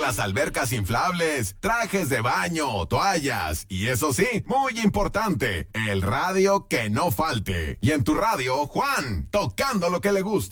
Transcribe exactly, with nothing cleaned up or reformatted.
las albercas inflables, trajes de baño, toallas y eso sí, muy importante, el radio que no falte. Y en tu radio, Juan, tocando lo que le gusta.